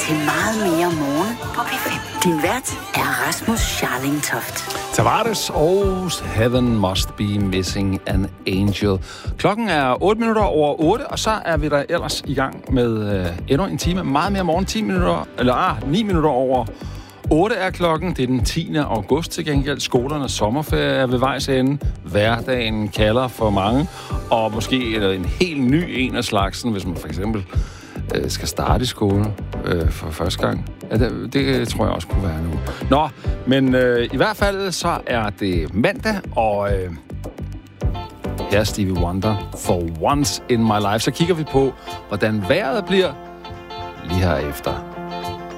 til meget mere morgen på P5. Din vært er Rasmus Scharling Toft. Tavares og Heaven Must Be Missing an Angel. Klokken er 8 minutter over 8, og så er vi der ellers i gang med endnu en time. Meget mere morgen, 9 minutter over 8 er klokken. Det er den 10. august til gengæld. Skolernes sommerferie er ved vejs ende. Hverdagen kalder for mange. Og måske en helt ny en af slagsen, hvis man for eksempel skal starte i skole for første gang. Ja, det tror jeg også kunne være nu. Nå, men i hvert fald så er det mandag, og her er Stevie Wonder, For Once in My Life. Så kigger vi på, hvordan vejret bliver lige herefter.